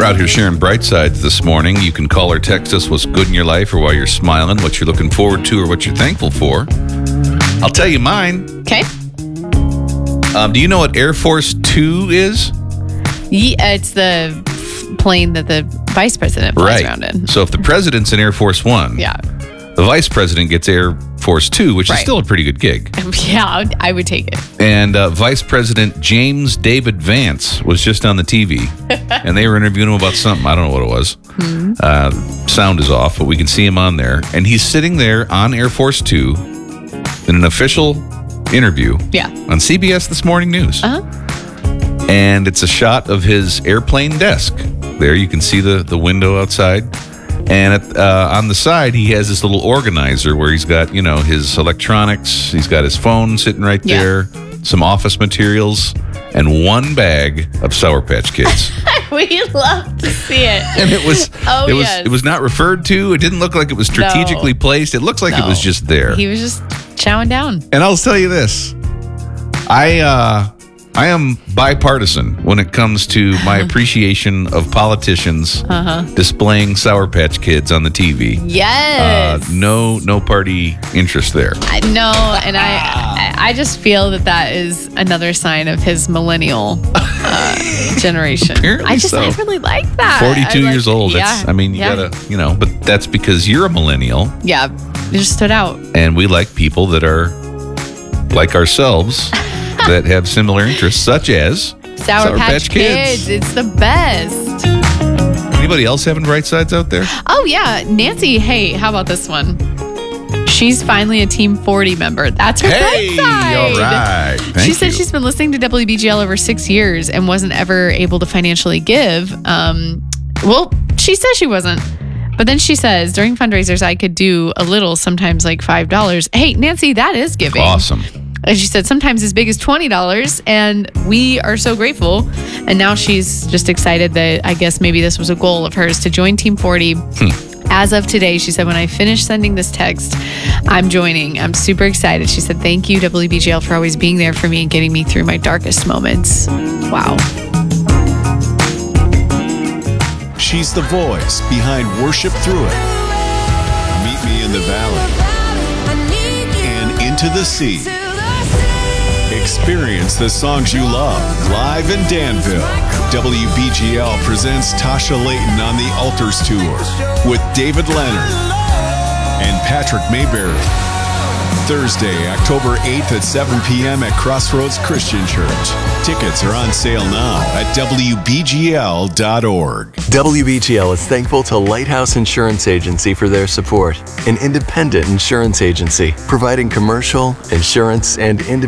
out here sharing bright sides this morning. You can call or text us what's good in your life or why you're smiling, what you're looking forward to or what you're thankful for. I'll tell you mine. Okay. Do you know what Air Force Two is? Yeah, it's the plane that the vice president flies around in. So if the president's in Air Force One, Yeah. the vice president gets Air Force Two, which is still a pretty good gig. Yeah, I would take it. And Vice President James David Vance was just on the TV, and they were interviewing him about something. I don't know what it was. Sound is off, but we can see him on there. And he's sitting there on Air Force Two in an official interview Yeah. on CBS This Morning News. Uh-huh. And it's a shot of his airplane desk. There you can see the window outside. And on the side, he has this little organizer where he's got, his electronics. He's got his phone sitting right there, some office materials, and one bag of Sour Patch Kids. We love to see it. And it was not referred to. It didn't look like it was strategically placed. It looks like it was just there. He was just chowing down. And I'll tell you this. I am bipartisan when it comes to my appreciation of politicians displaying Sour Patch Kids on the TV. Yes. No party interest there. I know, and I just feel that is another sign of his millennial generation. Apparently I really like that. 42 years old. Yeah, you gotta, but that's because you're a millennial. Yeah, it just stood out. And we like people that are like ourselves. That have similar interests, such as Sour Patch Kids. It's the best. Anybody else having bright sides out there? Oh, yeah. Nancy, hey, how about this one? She's finally a Team 40 member. That's her bright side. All right. She said she's been listening to WBGL over 6 years and wasn't ever able to financially give. Well, she says she wasn't. But then she says, during fundraisers, I could do a little, sometimes like $5. Hey, Nancy, that is giving. Awesome. And she said sometimes as big as $20, and we are so grateful. And now she's just excited that I guess maybe this was a goal of hers to join Team 40. As of today, she said, when I finish sending this text, I'm joining. I'm super excited. She said, thank you, WBGL, for always being there for me and getting me through my darkest moments. Wow. She's the voice behind Worship Through It, Meet Me in the Valley, and Into the Sea. Experience the songs you love live in Danville. WBGL presents Tasha Layton on the Altars Tour with David Leonard and Patrick Mayberry. Thursday, October 8th at 7 p.m. at Crossroads Christian Church. Tickets are on sale now at WBGL.org. WBGL is thankful to Lighthouse Insurance Agency for their support, an independent insurance agency providing commercial, insurance, and individual